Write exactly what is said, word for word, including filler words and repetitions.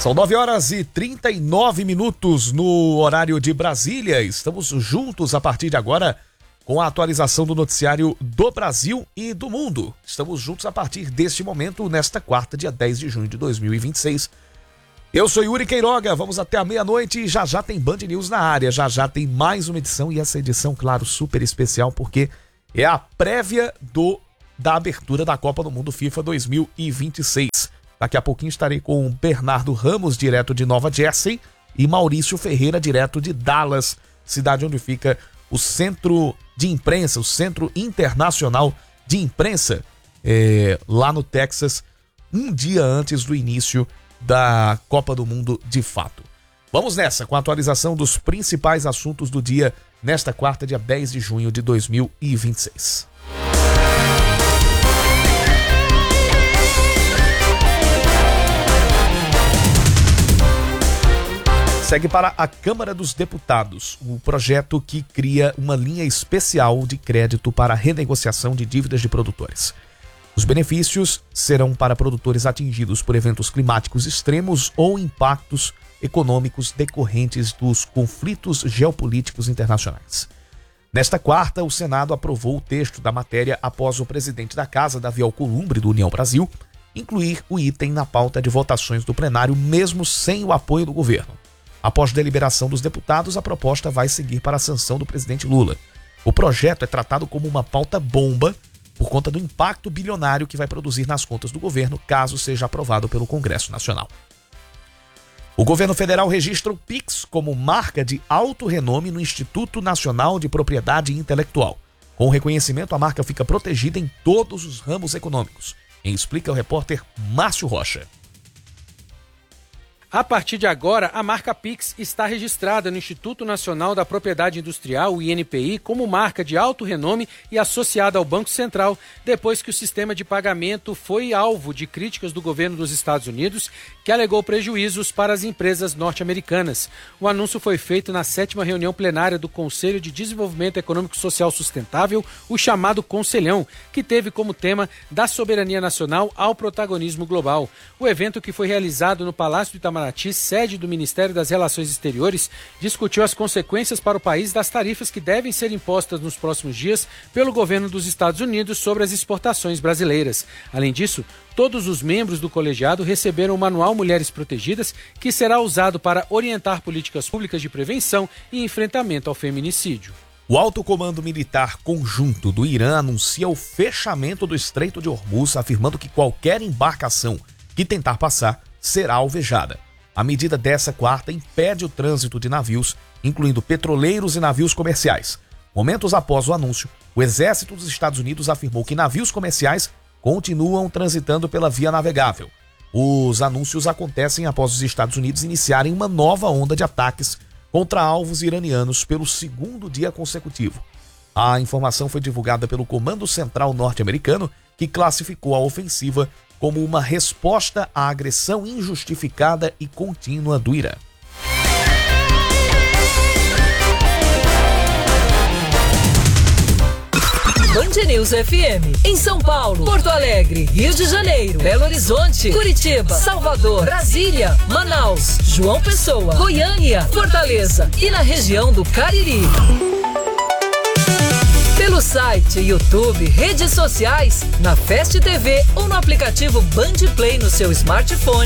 São nove horas e trinta e nove minutos no horário de Brasília. Estamos juntos a partir de agora com a atualização do noticiário do Brasil e do mundo. Estamos juntos a partir deste momento, nesta quarta, dia dez de junho de dois mil e vinte e seis. Eu sou Yuri Queiroga, vamos até a meia-noite e já já tem Band News na área. Já já tem mais uma edição e essa edição, claro, super especial porque é a prévia do, da abertura da Copa do Mundo FIFA dois mil e vinte e seis. Daqui a pouquinho estarei com Bernardo Ramos, direto de Nova Jersey, e Maurício Ferreira, direto de Dallas, cidade onde fica o Centro de Imprensa, o Centro Internacional de Imprensa, é, lá no Texas, um dia antes do início da Copa do Mundo de fato. Vamos nessa, com a atualização dos principais assuntos do dia, nesta quarta, dia dez de junho de dois mil e vinte e seis. Segue para a Câmara dos Deputados o projeto que cria uma linha especial de crédito para a renegociação de dívidas de produtores. Os benefícios serão para produtores atingidos por eventos climáticos extremos ou impactos econômicos decorrentes dos conflitos geopolíticos internacionais. Nesta quarta, o Senado aprovou o texto da matéria após o presidente da Casa, Davi Alcolumbre, do União Brasil, incluir o item na pauta de votações do plenário, mesmo sem o apoio do governo. Após deliberação dos deputados, a proposta vai seguir para a sanção do presidente Lula. O projeto é tratado como uma pauta bomba por conta do impacto bilionário que vai produzir nas contas do governo, caso seja aprovado pelo Congresso Nacional. O governo federal registra o Pix como marca de alto renome no Instituto Nacional de Propriedade Intelectual. Com o reconhecimento, a marca fica protegida em todos os ramos econômicos. Quem explica é o repórter Márcio Rocha. A partir de agora, a marca Pix está registrada no Instituto Nacional da Propriedade Industrial, o I N P I, como marca de alto renome e associada ao Banco Central, depois que o sistema de pagamento foi alvo de críticas do governo dos Estados Unidos, que alegou prejuízos para as empresas norte-americanas. O anúncio foi feito na sétima reunião plenária do Conselho de Desenvolvimento Econômico e Social Sustentável, o chamado Conselhão, que teve como tema da soberania nacional ao protagonismo global. O evento, que foi realizado no Palácio do Itamaraty, sede do Ministério das Relações Exteriores, discutiu as consequências para o país das tarifas que devem ser impostas nos próximos dias pelo governo dos Estados Unidos sobre as exportações brasileiras. Além disso, todos os membros do colegiado receberam o Manual Mulheres Protegidas, que será usado para orientar políticas públicas de prevenção e enfrentamento ao feminicídio. O Alto Comando Militar Conjunto do Irã anuncia o fechamento do Estreito de Hormuz, afirmando que qualquer embarcação que tentar passar será alvejada. A medida dessa quarta impede o trânsito de navios, incluindo petroleiros e navios comerciais. Momentos após o anúncio, o Exército dos Estados Unidos afirmou que navios comerciais continuam transitando pela via navegável. Os anúncios acontecem após os Estados Unidos iniciarem uma nova onda de ataques contra alvos iranianos pelo segundo dia consecutivo. A informação foi divulgada pelo Comando Central norte-americano, que classificou a ofensiva como uma resposta à agressão injustificada e contínua do Irã. Band News F M, em São Paulo, Porto Alegre, Rio de Janeiro, Belo Horizonte, Curitiba, Salvador, Brasília, Manaus, João Pessoa, Goiânia, Fortaleza e na região do Cariri. Pelo site, YouTube, redes sociais, na Fast T V ou no aplicativo Band Play no seu smartphone.